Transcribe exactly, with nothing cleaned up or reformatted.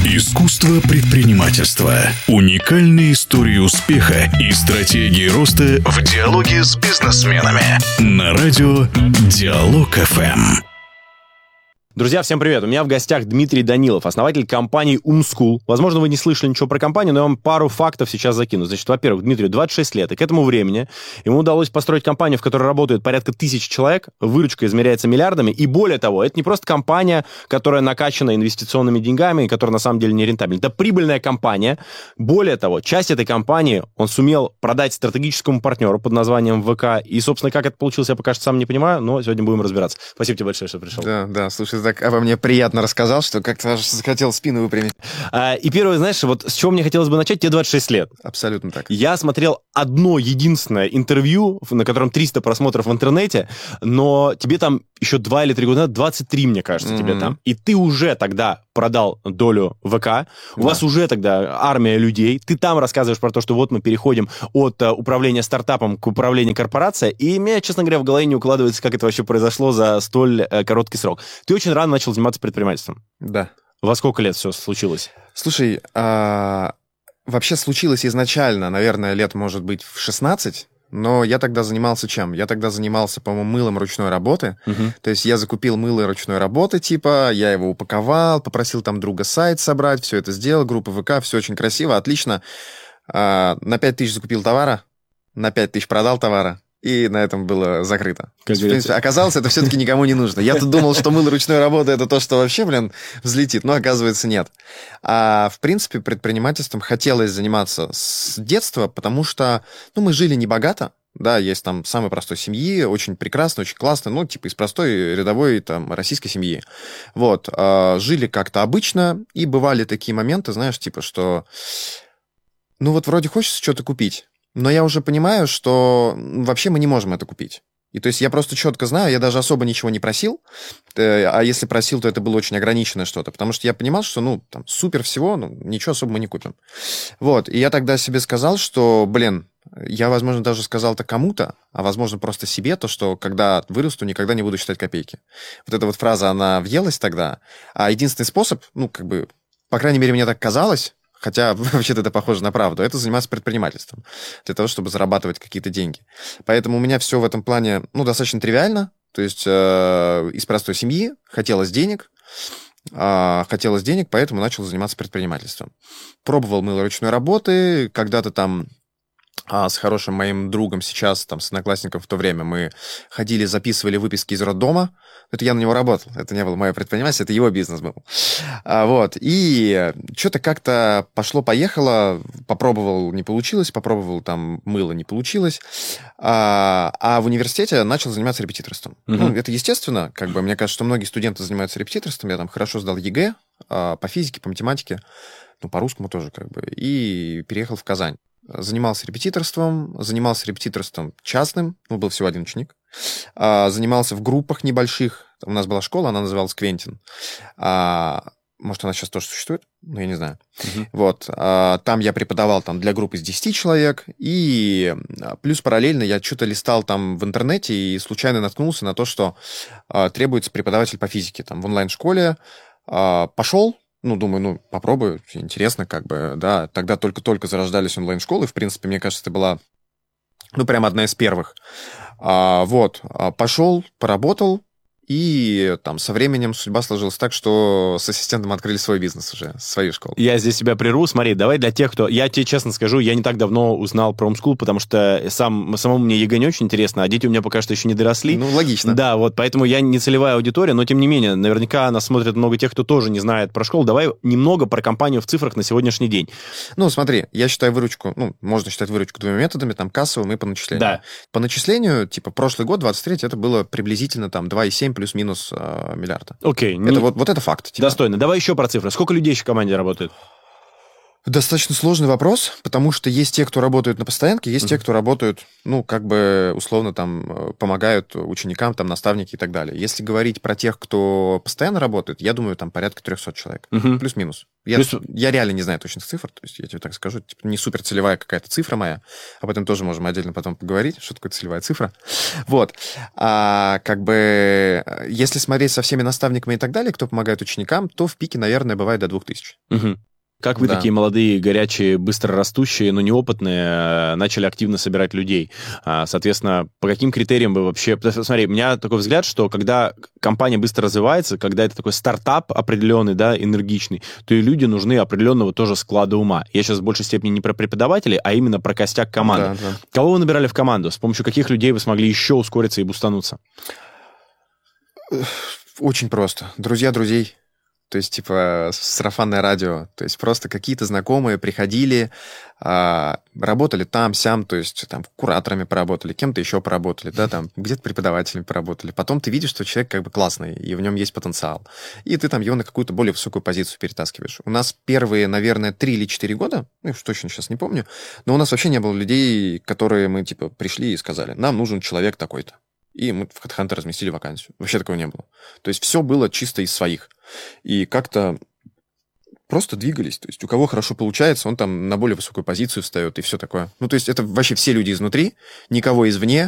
Искусство предпринимательства. Уникальные истории успеха и стратегии роста в диалоге с бизнесменами. На радио Диалог эф эм. Друзья, всем привет! У меня в гостях Дмитрий Данилов, основатель компании Umschool. Возможно, вы не слышали ничего про компанию, но я вам пару фактов сейчас закину. Значит, во-первых, Дмитрию двадцать шесть лет, и к этому времени ему удалось построить компанию, в которой работает порядка тысячи человек, выручка измеряется миллиардами, и более того, это не просто компания, которая накачана инвестиционными деньгами и которая на самом деле не рентабельна. Это прибыльная компания. Более того, часть этой компании он сумел продать стратегическому партнеру под названием ВК, и, собственно, как это получилось, я пока что сам не понимаю, но сегодня будем разбираться. Спасибо тебе большое, что пришел. Да, да, слушай, так обо мне приятно рассказал, что как-то аж захотел спину выпрямить. А, и первое, знаешь, вот с чего мне хотелось бы начать, тебе двадцать шесть лет. Абсолютно так. Я смотрел одно единственное интервью, на котором триста просмотров в интернете, но тебе там еще два или три года назад, двадцать три, мне кажется, mm-hmm. тебе там. И ты уже тогда продал долю ВК, у да. вас уже тогда армия людей, ты там рассказываешь про то, что вот мы переходим от uh, управления стартапом к управлению корпорацией, и мне, честно говоря, в голове не укладывается, как это вообще произошло за столь uh, короткий срок. Ты очень рано начал заниматься предпринимательством. Да. Во сколько лет все случилось? Слушай, а... вообще случилось изначально, наверное, лет, может быть, в шестнадцать, но я тогда занимался чем? Я тогда занимался, по-моему, мылом ручной работы. Uh-huh. То есть я закупил мыло ручной работы, типа, я его упаковал, попросил там друга сайт собрать, все это сделал, группа ВК, все очень красиво, отлично. А, на пять тысяч закупил товара, на пять тысяч продал товара, и на этом было закрыто. Есть, в принципе, оказалось, это все-таки никому не нужно. Я-то думал, что мыло ручной работы — это то, что вообще, блин, взлетит, но оказывается нет. А в принципе, предпринимательством хотелось заниматься с детства, потому что, ну, мы жили небогато, да, есть там самой простой семьи, очень прекрасно, очень классно, ну, типа из простой рядовой там российской семьи. Вот, а, жили как-то обычно, и бывали такие моменты, знаешь, типа, что, ну, вот вроде хочется что-то купить, но я уже понимаю, что вообще мы не можем это купить. И то есть я просто четко знаю, я даже особо ничего не просил, а если просил, то это было очень ограниченное что-то, потому что я понимал, что, ну, там, супер всего, ну, ничего особо мы не купим. Вот, и я тогда себе сказал, что, блин, я, возможно, даже сказал это кому-то, а, возможно, просто себе, то, что когда вырасту, никогда не буду считать копейки. Вот эта вот фраза, она въелась тогда, а единственный способ, ну, как бы, по крайней мере, мне так казалось, хотя вообще-то это похоже на правду, это заниматься предпринимательством для того, чтобы зарабатывать какие-то деньги. Поэтому у меня все в этом плане, ну, достаточно тривиально, то есть э, из простой семьи хотелось денег, э, хотелось денег, поэтому начал заниматься предпринимательством. Пробовал мыло ручной работы, когда-то там а с хорошим моим другом сейчас, там, с одноклассником в то время, мы ходили, записывали выписки из роддома. Это я на него работал, это не было мое предпринимательство, это его бизнес был. А, вот, и что-то как-то пошло-поехало, попробовал, не получилось, попробовал там мыло, не получилось. А, а в университете начал заниматься репетиторством. Uh-huh. Ну, это естественно, как бы, мне кажется, что многие студенты занимаются репетиторством, я там хорошо сдал ЕГЭ а, по физике, по математике, ну, по-русскому тоже, как бы, и переехал в Казань. Занимался репетиторством, занимался репетиторством частным, ну, был всего один ученик, а, занимался в группах небольших, у нас была школа, она называлась Квентин, а, может, она сейчас тоже существует, но я не знаю. Uh-huh. Вот, а, там я преподавал там, для групп из десяти человек, и плюс параллельно я что-то листал там в интернете и случайно наткнулся на то, что а, требуется преподаватель по физике там, в онлайн-школе, а, пошел. Ну, думаю, ну, попробую, интересно, как бы, да. Тогда только-только зарождались онлайн-школы, в принципе, мне кажется, это была, ну, прям одна из первых. А, вот, пошел, поработал, и там со временем судьба сложилась так, что с ассистентом открыли свой бизнес уже, свою школу. Я здесь себя прерву. Смотри, давай для тех, кто... Я тебе честно скажу, я не так давно узнал про Umschool, потому что сам, самому мне ЕГЭ не очень интересно, а дети у меня пока что еще не доросли. Ну, логично. Да, вот, поэтому я не целевая аудитория, но тем не менее, наверняка нас смотрят много тех, кто тоже не знает про школу. Давай немного про компанию в цифрах на сегодняшний день. Ну, смотри, я считаю выручку, ну, можно считать выручку двумя методами, там, кассовым и по начислению. Да. По начислению, типа, прошлый год, двадцать третий, это было приблизительно там два и семь плюс-минус миллиарда. Окей. Это, не... вот, вот это факт. Типа. Достойно. Давай еще про цифры. Сколько людей еще в команде работает? Достаточно сложный вопрос, потому что есть те, кто работают на постоянке, есть mm-hmm. те, кто работают, ну, как бы, условно, там, помогают ученикам, там, наставники и так далее. Если говорить про тех, кто постоянно работает, я думаю, там порядка трехсот человек. Mm-hmm. Плюс-минус. Я, Плюс... я реально не знаю точных цифр, то есть я тебе так скажу, типа, не супер целевая какая-то цифра моя, об этом тоже можем отдельно потом поговорить, что такое целевая цифра. Вот. А, как бы, если смотреть со всеми наставниками и так далее, кто помогает ученикам, то в пике, наверное, бывает до двух тысяч. Mm-hmm. Как вы, да. такие молодые, горячие, быстро растущие, но неопытные, начали активно собирать людей? Соответственно, по каким критериям вы вообще... Смотри, у меня такой взгляд, что когда компания быстро развивается, когда это такой стартап определенный, да, энергичный, то и люди нужны определенного тоже склада ума. Я сейчас в большей степени не про преподавателей, а именно про костяк команды. Да, да. Кого вы набирали в команду? С помощью каких людей вы смогли еще ускориться и бустануться? Очень просто. Друзья друзей. То есть, типа, сарафанное радио. То есть, просто какие-то знакомые приходили, а, работали там, сям, то есть, там, кураторами поработали, кем-то еще поработали, да, там, где-то преподавателями поработали. Потом ты видишь, что человек как бы классный, и в нем есть потенциал. И ты там его на какую-то более высокую позицию перетаскиваешь. У нас первые, наверное, три или четыре года, ну, уж точно сейчас не помню, но у нас вообще не было людей, которые мы, типа, пришли и сказали, нам нужен человек такой-то. И мы в HeadHunter разместили вакансию. Вообще такого не было. То есть все было чисто из своих. И как-то просто двигались. То есть у кого хорошо получается, он там на более высокую позицию встает и все такое. Ну, то есть это вообще все люди изнутри, никого извне.